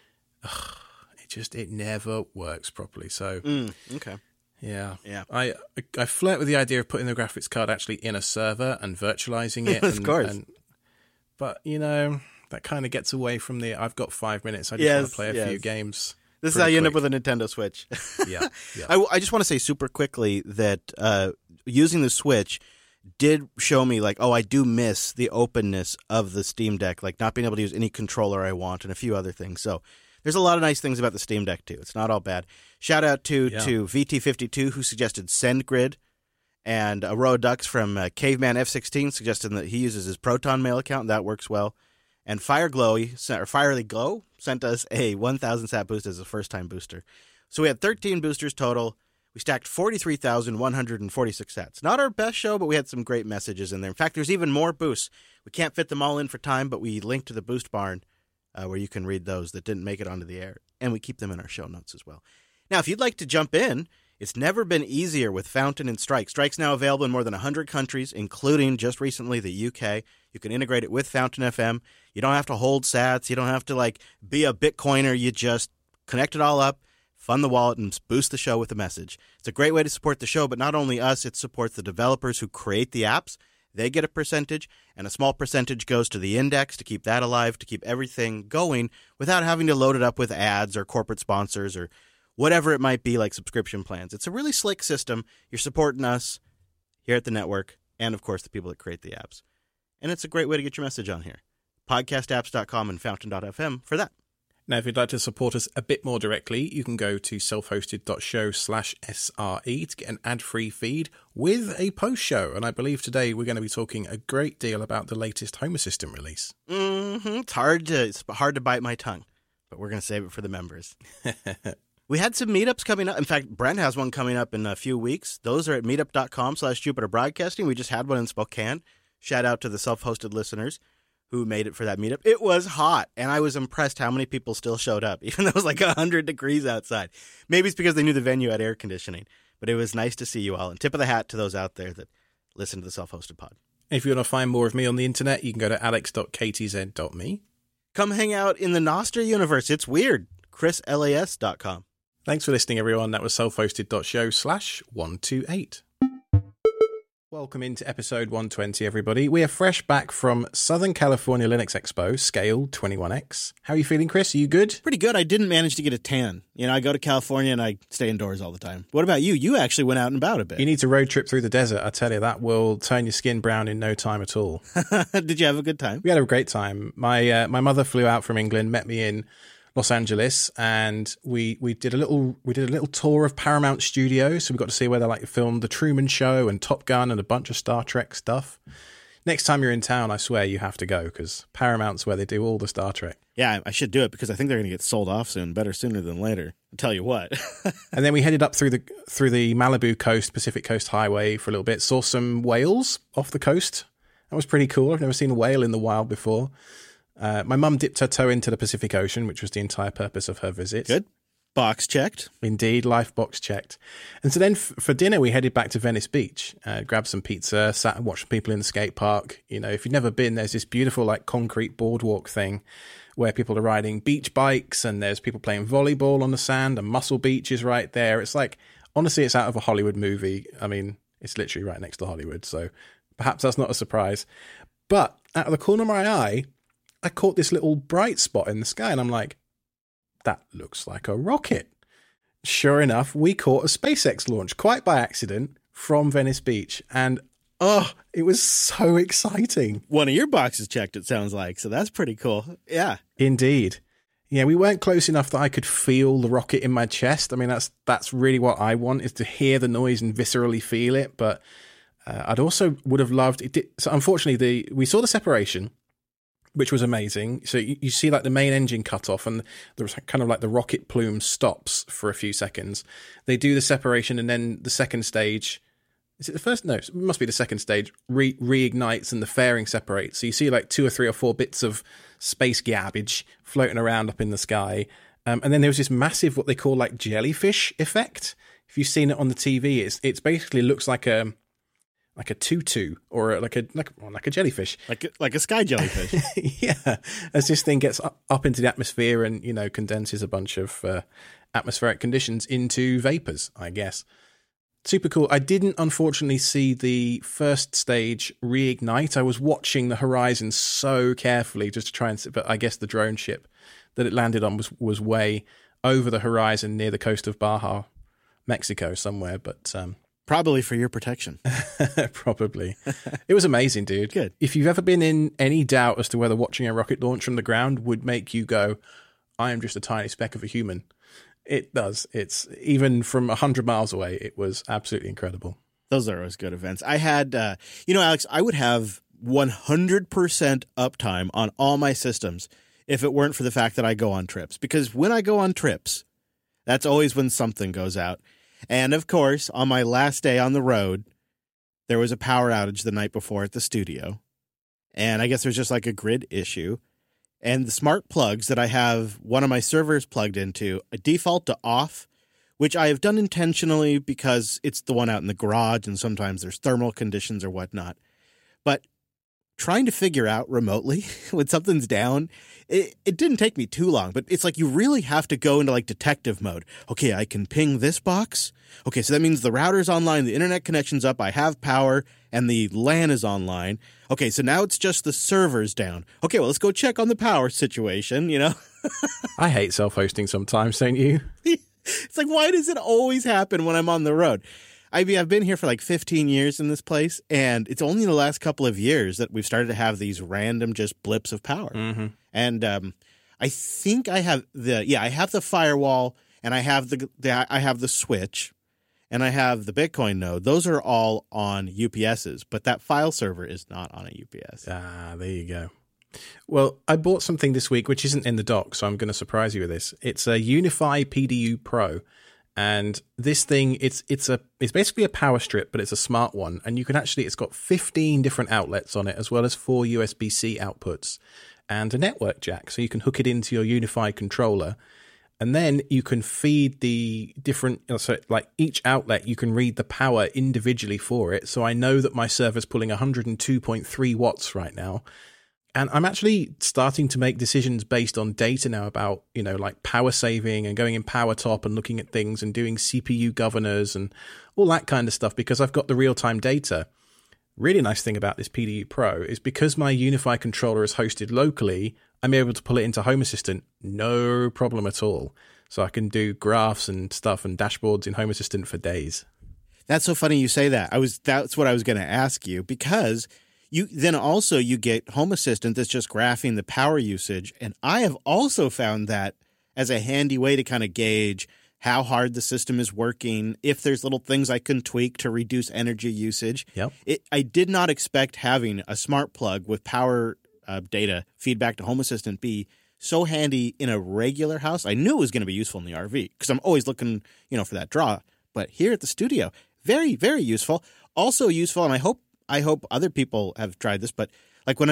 ugh, it just, it never works properly. So, mm, okay. Yeah. Yeah. I, I flirt with the idea of putting the graphics card actually in a server and virtualizing it. Of and, course. And, but, you know, that kind of gets away from the, I've got five minutes, I just yes, want to play a yes. few games. This is how you quick. end up with a Nintendo Switch. yeah. yeah. I, I just want to say super quickly that uh, using the Switch did show me, like, oh, I do miss the openness of the Steam Deck, like not being able to use any controller I want and a few other things. So there's a lot of nice things about the Steam Deck, too. It's not all bad. Shout out to, yeah. to V T fifty-two, who suggested SendGrid, and Aroa Ducks from uh, Caveman F sixteen suggested that he uses his Proton Mail account. That works well. And Fireglow, or Firely Glow, sent us a one thousand sat boost as a first-time booster. So we had thirteen boosters total. We stacked forty-three thousand one hundred forty-six sats. Not our best show, but we had some great messages in there. In fact, there's even more boosts. We can't fit them all in for time, but we linked to the Boost Barn uh, where you can read those that didn't make it onto the air. And we keep them in our show notes as well. Now, if you'd like to jump in, it's never been easier with Fountain and Strike. Strike's now available in more than one hundred countries, including just recently the U K. You can integrate it with Fountain F M. You don't have to hold sats. You don't have to, like, be a Bitcoiner. You just connect it all up, fund the wallet, and boost the show with a message. It's a great way to support the show, but not only us, it supports the developers who create the apps. They get a percentage, and a small percentage goes to the index to keep that alive, to keep everything going without having to load it up with ads or corporate sponsors or whatever it might be, like subscription plans. It's a really slick system. You're supporting us here at the network and, of course, the people that create the apps. And it's a great way to get your message on here. podcast apps dot com and fountain dot f m for that. Now, if you'd like to support us a bit more directly, you can go to selfhosted.show slash SRE to get an ad-free feed with a post-show. And I believe today we're going to be talking a great deal about the latest Home Assistant release. Mm-hmm. It's hard to, it's hard to bite my tongue, but we're going to save it for the members. We had some meetups coming up. In fact, Brent has one coming up in a few weeks. Those are at meetup.com slash Jupiter Broadcasting. We just had one in Spokane. Shout out to the self-hosted listeners who made it for that meetup. It was hot, and I was impressed how many people still showed up, even though it was like one hundred degrees outside. Maybe it's because they knew the venue had air conditioning, but it was nice to see you all. And tip of the hat to those out there that listen to the self-hosted pod. If you want to find more of me on the internet, you can go to alex dot k t z dot m e. Come hang out in the Nostr universe. It's weird. chris las dot com. Thanks for listening, everyone. That was selfhosted.show slash 128. Welcome into episode one twenty, everybody. We are fresh back from Southern California Linux Expo, Scale twenty-one X. How are you feeling, Chris? Are you good? Pretty good. I didn't manage to get a tan. You know, I go to California and I stay indoors all the time. What about you? You actually went out and about a bit. You need to road trip through the desert. I tell you, that will turn your skin brown in no time at all. Did you have a good time? We had a great time. My uh, my mother flew out from England, met me in Los Angeles, and we we did a little we did a little tour of Paramount Studios. So we got to see where they like filmed The Truman Show and Top Gun and a bunch of Star Trek stuff. Next time you're in town, I swear you have to go, because Paramount's where they do all the Star Trek. Yeah, I should do it because I think they're going to get sold off soon. Better sooner than later. I'll tell you what. And then we headed up through the through the Malibu coast, Pacific Coast Highway for a little bit. Saw some whales off the coast. That was pretty cool. I've never seen a whale in the wild before. Uh, my mum dipped her toe into the Pacific Ocean, which was the entire purpose of her visit. Good. Box checked. Indeed, life box checked. And so then f- for dinner, we headed back to Venice Beach, uh, grabbed some pizza, sat and watched people in the skate park. You know, if you've never been, there's this beautiful like concrete boardwalk thing where people are riding beach bikes and there's people playing volleyball on the sand and Muscle Beach is right there. It's like, honestly, it's out of a Hollywood movie. I mean, it's literally right next to Hollywood. So perhaps that's not a surprise. But out of the corner of my eye, I caught this little bright spot in the sky and I'm like, that looks like a rocket. Sure enough, we caught a SpaceX launch quite by accident from Venice Beach. And oh, it was so exciting. One of your boxes checked, it sounds like. So that's pretty cool. Yeah. Indeed. Yeah, we weren't close enough that I could feel the rocket in my chest. I mean, that's that's really what I want, is to hear the noise and viscerally feel it. But uh, I'd also would have loved it. Did, so unfortunately, the we saw the separation, which was amazing. So you, you see like the main engine cut off and there's kind of like the rocket plume stops for a few seconds. They do the separation and then the second stage, is it the first? No, it must be the second stage, re- reignites and the fairing separates. So you see like two or three or four bits of space garbage floating around up in the sky. Um, and then there was this massive, what they call like jellyfish effect. If you've seen it on the T V, it's it's basically looks like a like a tutu or a, like a like like a jellyfish, like a, like a sky jellyfish. Yeah, as this thing gets up, up into the atmosphere and you know condenses a bunch of uh, atmospheric conditions into vapors, I guess. Super cool. I didn't unfortunately see the first stage reignite. I was watching the horizon so carefully just to try and see, but I guess the drone ship that it landed on was was way over the horizon near the coast of Baja, Mexico somewhere, but um probably for your protection. Probably. It was amazing, dude. Good. If you've ever been in any doubt as to whether watching a rocket launch from the ground would make you go, I am just a tiny speck of a human, it does. It's even from one hundred miles away, it was absolutely incredible. Those are always good events. I had, uh, you know, Alex, I would have one hundred percent uptime on all my systems if it weren't for the fact that I go on trips. Because when I go on trips, that's always when something goes out. And, of course, on my last day on the road, there was a power outage the night before at the studio. And I guess there's just like a grid issue. And the smart plugs that I have one of my servers plugged into, I default to off, which I have done intentionally because it's the one out in the garage and sometimes there's thermal conditions or whatnot. But trying to figure out remotely when something's down, it, it didn't take me too long, but it's like you really have to go into like detective mode. Okay, I can ping this box. Okay, so that means the router's online, the internet connection's up, I have power, and the LAN is online. Okay, so now it's just the servers down. Okay, well, let's go check on the power situation, you know? I hate self-hosting sometimes, don't you? It's like, why does it always happen when I'm on the road? I mean, I've been here for like fifteen years in this place, and it's only the last couple of years that we've started to have these random just blips of power. Mm-hmm. And um, I think I have the, yeah, I have the firewall, and I have the, the, I have the switch, and I have the Bitcoin node. Those are all on U P S's, but that file server is not on a U P S. Ah, there you go. Well, I bought something this week which isn't in the dock, so I'm going to surprise you with this. It's a Unify P D U Pro. And this thing, it's it's a it's basically a power strip, but it's a smart one. And you can actually, it's got fifteen different outlets on it, as well as four U S B C outputs and a network jack. So you can hook it into your Unify controller. And then you can feed the different, so like each outlet, you can read the power individually for it. So I know that my server's pulling one hundred two point three watts right now. And I'm actually starting to make decisions based on data now about, you know, like power saving and going in power top and looking at things and doing C P U governors and all that kind of stuff because I've got the real-time data. Really nice thing about this P D U Pro is because my Unify controller is hosted locally, I'm able to pull it into Home Assistant, no problem at all. So I can do graphs and stuff and dashboards in Home Assistant for days. That's so funny you say that. I was that's what I was going to ask you because you then also you get Home Assistant that's just graphing the power usage. And I have also found that as a handy way to kind of gauge how hard the system is working, if there's little things I can tweak to reduce energy usage. Yep. It, I did not expect having a smart plug with power uh, data feedback to Home Assistant be so handy in a regular house. I knew it was going to be useful in the R V because I'm always looking, you know, for that draw. But here at the studio, very, very useful. Also useful, and I hope I hope other people have tried this, but like when I'm just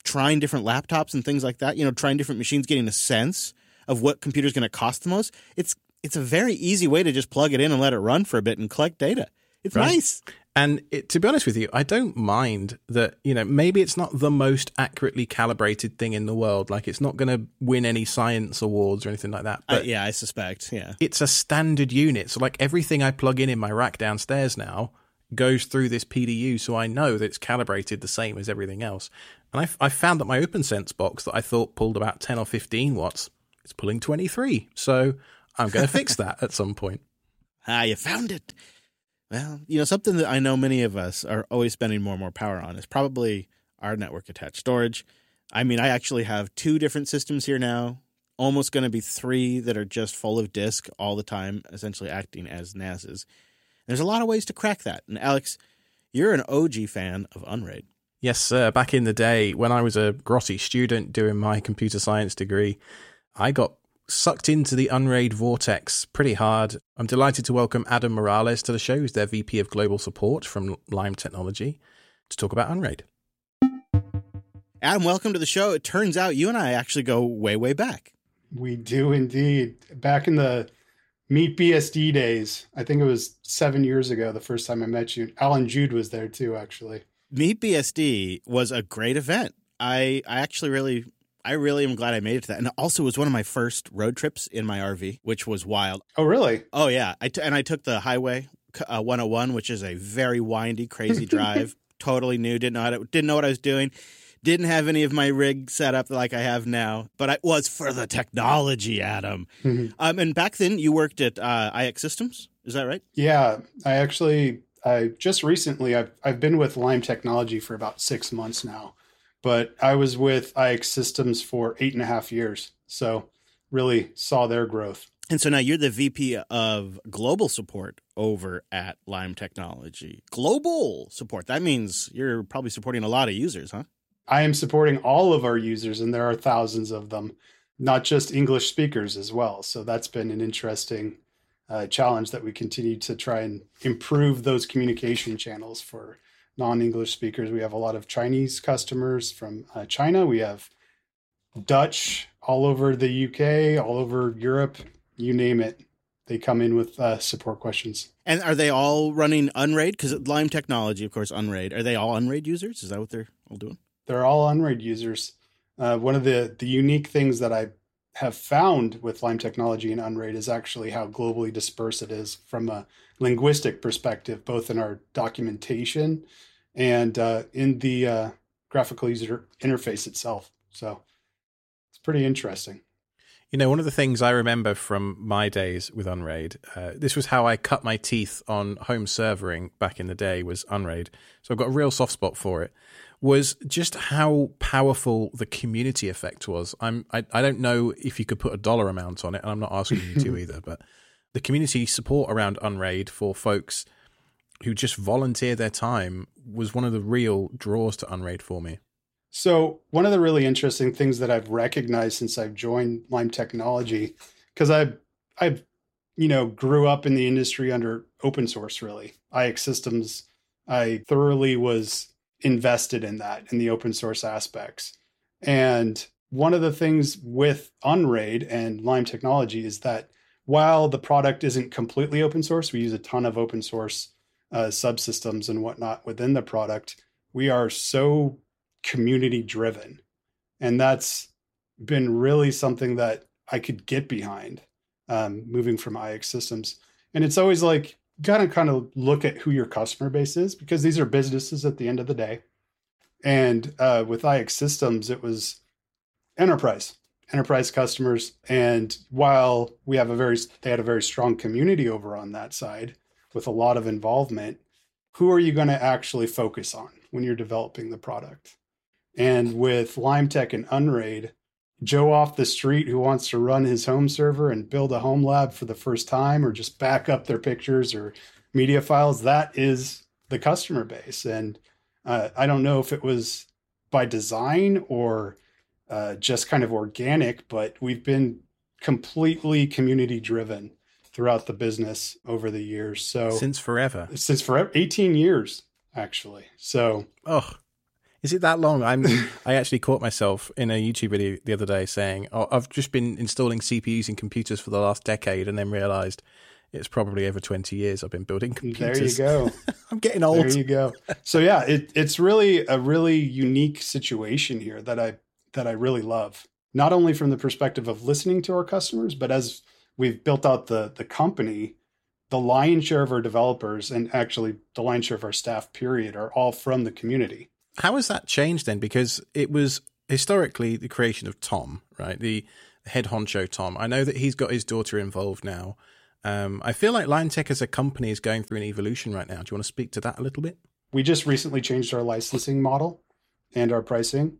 trying different laptops and things like that, you know, trying different machines, getting a sense of what computer's going to cost the most, it's it's a very easy way to just plug it in and let it run for a bit and collect data. It's right. nice. And it, to be honest with you, I don't mind that, you know, maybe it's not the most accurately calibrated thing in the world. Like, it's not going to win any science awards or anything like that. But uh, yeah, I suspect, yeah. It's a standard unit. So, like, everything I plug in in my rack downstairs now goes through this P D U, so I know that it's calibrated the same as everything else. And I, I found that my OpenSense box that I thought pulled about ten or fifteen watts, it's pulling twenty-three. So I'm going to fix that at some point. Ah, you found it. Well, you know, something that I know many of us are always spending more and more power on is probably our network attached storage. I mean, I actually have two different systems here now, almost going to be three that are just full of disk all the time, essentially acting as N A Ss. There's a lot of ways to crack that. And Alex, you're an O G fan of Unraid. Yes, sir. Back in the day, when I was a grotty student doing my computer science degree, I got sucked into the Unraid vortex pretty hard. I'm delighted to welcome Adam Morales to the show, who's their V P of Global Support from Lime Technology, to talk about Unraid. Adam, welcome to the show. It turns out you and I actually go way, way back. We do indeed. Back in the Meet B S D days, I think it was seven years ago, the first time I met you. Alan Jude was there too, actually. Meet B S D was a great event. I, I actually really, I really am glad I made it to that. And it also was one of my first road trips in my R V, which was wild. Oh, really? Oh, yeah. I t- and I took the Highway uh, one oh one, which is a very windy, crazy drive. Totally new. Didn't know how to, didn't know what I was doing. Didn't have any of my rig set up like I have now, but I was for the technology, Adam. Mm-hmm. Um, and back then, you worked at uh, I X Systems. Is that right? Yeah, I actually, I just recently, I've I've been with Lime Technology for about six months now, but I was with I X Systems for eight and a half years. So really saw their growth. And so now you're the V P of global support over at Lime Technology. Global support. That means you're probably supporting a lot of users, huh? I am supporting all of our users, and there are thousands of them, not just English speakers as well. So that's been an interesting uh, challenge that we continue to try and improve those communication channels for non-English speakers. We have a lot of Chinese customers from uh, China. We have Dutch all over the U K, all over Europe, you name it. They come in with uh, support questions. And are they all running Unraid? Because Lime Technology, of course, Unraid. Are they all Unraid users? Is that what they're all doing? They're all Unraid users. Uh, one of the, the unique things that I have found with Lime Technology and Unraid is actually how globally dispersed it is from a linguistic perspective, both in our documentation and uh, in the uh, graphical user interface itself. So it's pretty interesting. You know, one of the things I remember from my days with Unraid, uh, this was how I cut my teeth on home servering back in the day, was Unraid. So I've got a real soft spot for it. Was just how powerful the community effect was. I'm, I, I don't know if you could put a dollar amount on it, and I'm not asking you to either, but the community support around Unraid for folks who just volunteer their time was one of the real draws to Unraid for me. So one of the really interesting things that I've recognized since I've joined Lime Technology, because I, I, you know, grew up in the industry under open source, really. I X Systems, I thoroughly was invested in that, in the open source aspects. And one of the things with Unraid and Lime Technology is that while the product isn't completely open source, we use a ton of open source uh, subsystems and whatnot within the product. We are so community driven. And that's been really something that I could get behind um, moving from I X Systems. And it's always like, got to kind of look at who your customer base is, because these are businesses at the end of the day. And uh, with I X Systems, it was enterprise, enterprise customers. And while we have a very, they had a very strong community over on that side with a lot of involvement, who are you going to actually focus on when you're developing the product? And with Lime Tech and Unraid, Joe off the street who wants to run his home server and build a home lab for the first time, or just back up their pictures or media files, that is the customer base. And uh, I don't know if it was by design or uh, just kind of organic, but we've been completely community driven throughout the business over the years. So since forever, since forever, eighteen years, actually. So, oh, Is it that long? I'm. I actually caught myself in a YouTube video the other day saying, "Oh, I've just been installing C P Us in computers for the last decade," and then realised it's probably over twenty years I've been building computers. There you go. I'm getting old. There you go. So yeah, it, it's really a really unique situation here that I that I really love. Not only from the perspective of listening to our customers, but as we've built out the the company, the lion's share of our developers and actually the lion's share of our staff, period, are all from the community. How has that changed then? Because it was historically the creation of Tom, right? The head honcho Tom. I know that he's got his daughter involved now. Um, I feel like LionTech as a company is going through an evolution right now. Do you want to speak to that a little bit? We just recently changed our licensing model and our pricing.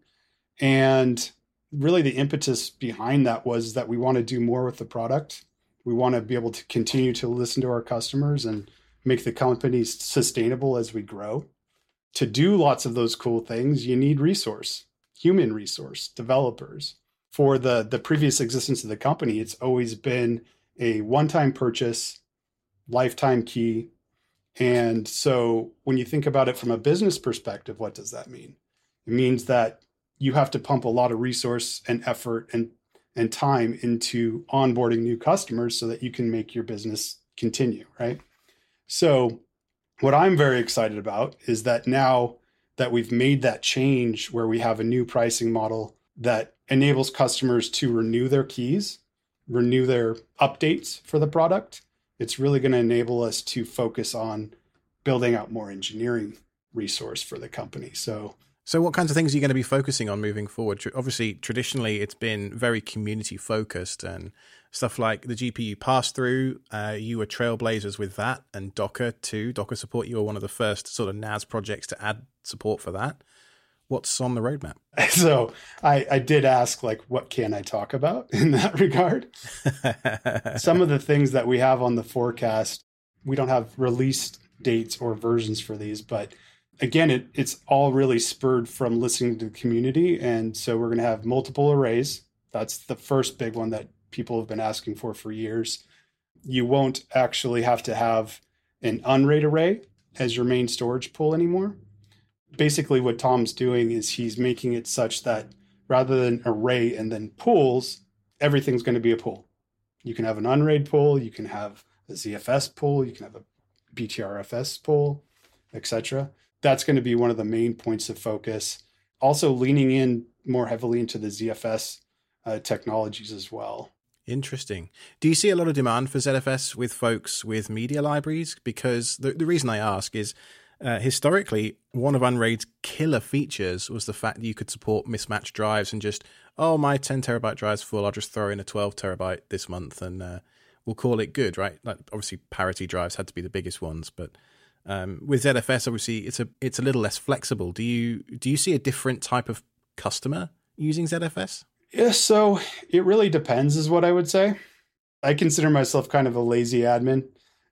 And really the impetus behind that was that we want to do more with the product. We want to be able to continue to listen to our customers and make the company sustainable as we grow. To do lots of those cool things, you need resource, human resource, developers. For the, the previous existence of the company, it's always been a one-time purchase, lifetime key. And so when you think about it from a business perspective, what does that mean? It means that you have to pump a lot of resource and effort and, and time into onboarding new customers so that you can make your business continue, right? So what I'm very excited about is that now that we've made that change where we have a new pricing model that enables customers to renew their keys, renew their updates for the product, it's really going to enable us to focus on building out more engineering resource for the company. So So what kinds of things are you going to be focusing on moving forward? Obviously, traditionally, it's been very community focused and stuff like the G P U pass-through. Uh, you were trailblazers with that, and Docker too. Docker support, you were one of the first sort of N A S projects to add support for that. What's on the roadmap? So I, I did ask, like, what can I talk about in that regard? Some of the things that we have on the forecast, we don't have release dates or versions for these, but again, it, it's all really spurred from listening to the community. And so we're going to have multiple arrays. That's the first big one that people have been asking for for years. You won't actually have to have an unraid array as your main storage pool anymore. Basically, what Tom's doing is he's making it such that rather than array and then pools, everything's going to be a pool. You can have an unraid pool, you can have a Z F S pool, you can have a B T R F S pool, et cetera. That's going to be one of the main points of focus. Also leaning in more heavily into the Z F S uh, technologies as well. Interesting. Do you see a lot of demand for Z F S with folks with media libraries? Because the, the reason I ask is uh, historically, one of Unraid's killer features was the fact that you could support mismatched drives and just, oh, my ten terabyte drive's full. I'll just throw in a twelve terabyte this month and uh, we'll call it good, right? Like, obviously, parity drives had to be the biggest ones, but Um, with Z F S, obviously, it's a it's a little less flexible. Do you do you see a different type of customer using Z F S? Yeah, so it really depends, is what I would say. I consider myself kind of a lazy admin,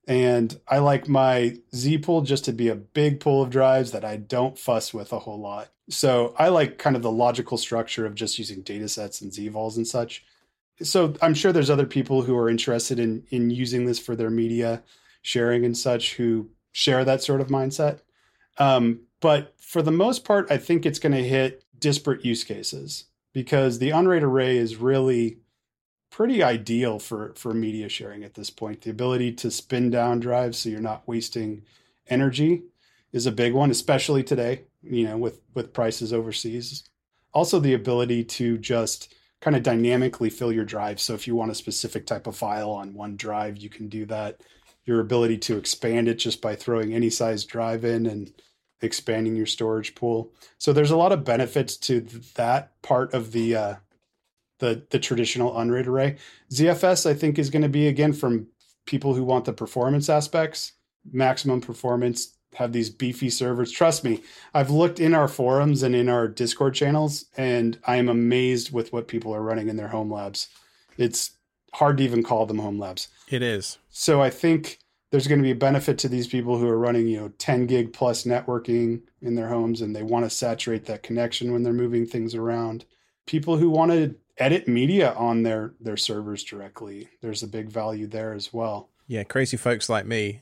and I like my Z pool just to be a big pool of drives that I don't fuss with a whole lot. So I like kind of the logical structure of just using datasets and Z vols and such. So I'm sure there's other people who are interested in in using this for their media sharing and such who share that sort of mindset. Um, but for the most part, I think it's going to hit disparate use cases because the Unraid array is really pretty ideal for, for media sharing at this point. The ability to spin down drives so you're not wasting energy is a big one, especially today, you know, with, with prices overseas. Also, the ability to just kind of dynamically fill your drive. So if you want a specific type of file on one drive, you can do that. Your ability to expand it just by throwing any size drive in and expanding your storage pool. So there's a lot of benefits to that part of the uh, the the traditional Unraid array. Z F S, I think, is going to be, again, from people who want the performance aspects, maximum performance, have these beefy servers. Trust me, I've looked in our forums and in our Discord channels, and I am amazed with what people are running in their home labs. It's hard to even call them home labs. It is. So I think there's going to be a benefit to these people who are running, you know, ten gig plus networking in their homes, and they want to saturate that connection when they're moving things around. People who want to edit media on their, their servers directly, there's a big value there as well. Yeah, crazy folks like me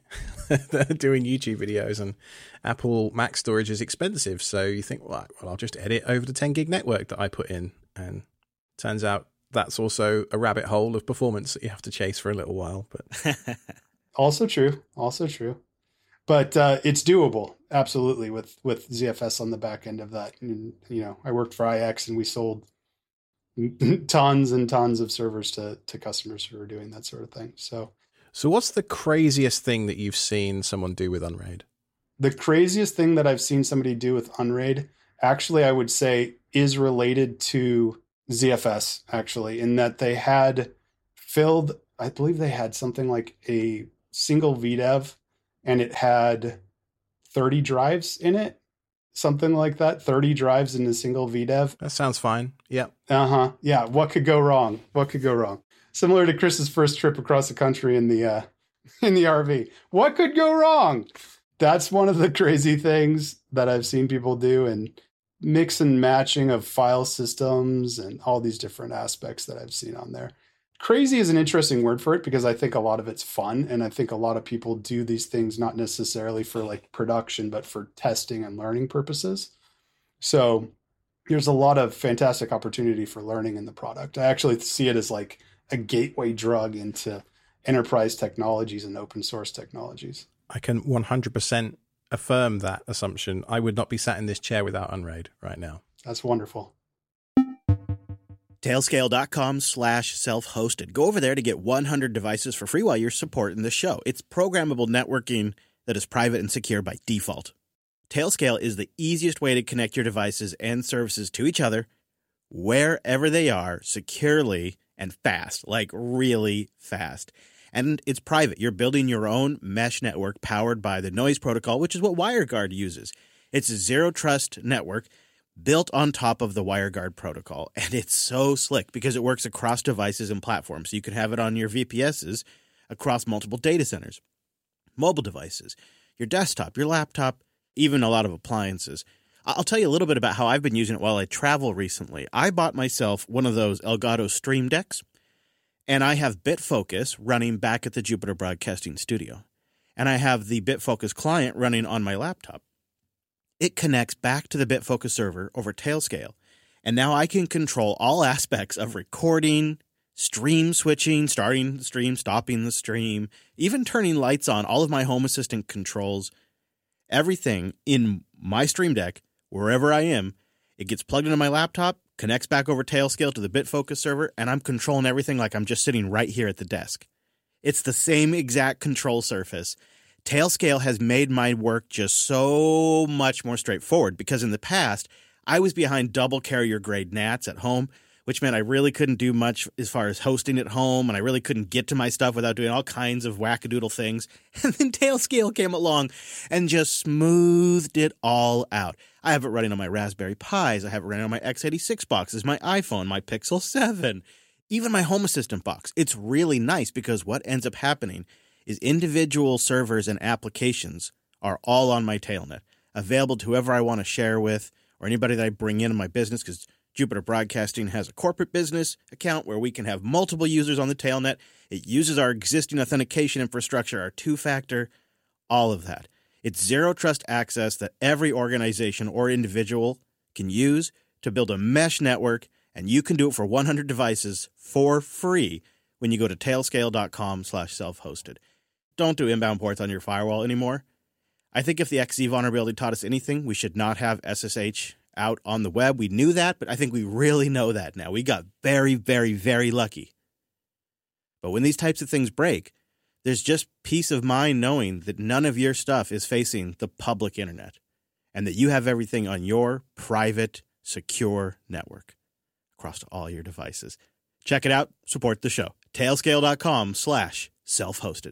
that are doing YouTube videos, and Apple Mac storage is expensive. So you think, well, well, I'll just edit over the ten gig network that I put in. And turns out that's also a rabbit hole of performance that you have to chase for a little while. But also true. Also true. But uh, it's doable, absolutely, with, with Z F S on the back end of that. And, you know, I worked for I X, and we sold tons and tons of servers to to customers who were doing that sort of thing. So, so what's the craziest thing that you've seen someone do with Unraid? The craziest thing that I've seen somebody do with Unraid, actually, I would say, is related to Z F S, actually, in that they had filled, I believe they had something like a single V dev, and it had thirty drives in it, something like that, thirty drives in a single V dev. That sounds fine. Yeah. Uh-huh. Yeah. What could go wrong? What could go wrong? Similar to Chris's first trip across the country in the, uh, in the R V. What could go wrong? That's one of the crazy things that I've seen people do, and mix and matching of file systems and all these different aspects that I've seen on there. Crazy is an interesting word for it, because I think a lot of it's fun. And I think a lot of people do these things not necessarily for like production, but for testing and learning purposes. So there's a lot of fantastic opportunity for learning in the product. I actually see it as like a gateway drug into enterprise technologies and open source technologies. I can one hundred percent affirm that assumption. I would not be sat in this chair without Unraid right now. That's wonderful. Tailscale.com slash self-hosted. Go over there to get one hundred devices for free while you're supporting the show. It's programmable networking that is private and secure by default. Tailscale is the easiest way to connect your devices and services to each other, wherever they are, securely and fast, like really fast. And it's private. You're building your own mesh network powered by the noise protocol, which is what WireGuard uses. It's a zero-trust network built on top of the WireGuard protocol. And it's so slick because it works across devices and platforms. So you can have it on your V P Ss across multiple data centers, mobile devices, your desktop, your laptop, even a lot of appliances. I'll tell you a little bit about how I've been using it while I travel recently. I bought myself one of those Elgato Stream Decks, and I have BitFocus running back at the Jupiter Broadcasting Studio. And I have the BitFocus client running on my laptop. It connects back to the BitFocus server over Tailscale. And now I can control all aspects of recording, stream switching, starting the stream, stopping the stream, even turning lights on, all of my Home Assistant controls, everything in my Stream Deck, wherever I am. It gets plugged into my laptop, connects back over Tailscale to the BitFocus server, and I'm controlling everything like I'm just sitting right here at the desk. It's the same exact control surface. Tailscale has made my work just so much more straightforward, because in the past, I was behind double carrier grade N A Ts at home, which meant I really couldn't do much as far as hosting at home, and I really couldn't get to my stuff without doing all kinds of wackadoodle things. And then Tailscale came along and just smoothed it all out. I have it running on my Raspberry Pis. I have it running on my x eighty-six boxes, my iPhone, my Pixel seven, even my Home Assistant box. It's really nice because what ends up happening is individual servers and applications are all on my Tailnet, available to whoever I want to share with or anybody that I bring in in my business, because Jupiter Broadcasting has a corporate business account where we can have multiple users on the Tailnet. It uses our existing authentication infrastructure, our two-factor, all of that. It's zero-trust access that every organization or individual can use to build a mesh network, and you can do it for one hundred devices for free when you go to tailscale.com slash self-hosted. Don't do inbound ports on your firewall anymore. I think if the X Z vulnerability taught us anything, we should not have S S H out on the web. We knew that, but I think we really know that now. We got very, very, very lucky. But when these types of things break, there's just peace of mind knowing that none of your stuff is facing the public internet and that you have everything on your private, secure network across all your devices. Check it out. Support the show. Tailscale.com slash self-hosted.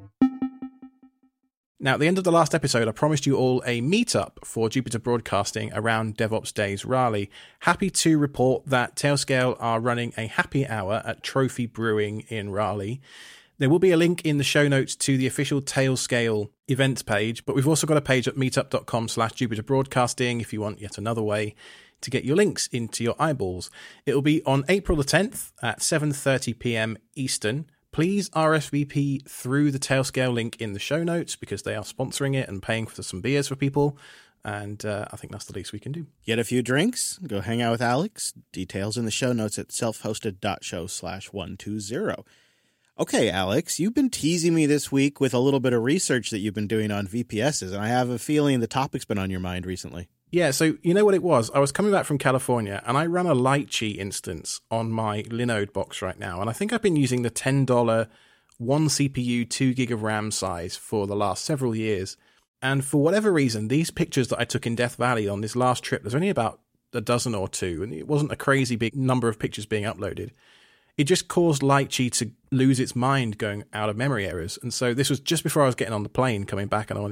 Now, at the end of the last episode, I promised you all a meetup for Jupiter Broadcasting around DevOps Days Raleigh. Happy to report that Tailscale are running a happy hour at Trophy Brewing in Raleigh. There will be a link in the show notes to the official Tailscale events page, but we've also got a page at meetup.com slash Jupiter Broadcasting if you want yet another way to get your links into your eyeballs. It will be on April the tenth at seven thirty p.m. Eastern. please R S V P through the Tailscale link in the show notes because they are sponsoring it and paying for some beers for people. And uh, I think that's the least we can do. Get a few drinks, go hang out with Alex. Details in the show notes at selfhosted.show slash 120. Okay, Alex, you've been teasing me this week with a little bit of research that you've been doing on V P Ss, and I have a feeling the topic's been on your mind recently. Yeah, so you know what it was? I was coming back from California, and I run a Litchi instance on my Linode box right now, and I think I've been using the ten dollars one C P U, two gig of RAM size for the last several years. And for whatever reason, these pictures that I took in Death Valley on this last trip, there's only about a dozen or two, and it wasn't a crazy big number of pictures being uploaded. It just caused Litchi to lose its mind going out of memory errors. And so this was just before I was getting on the plane coming back, and I wanted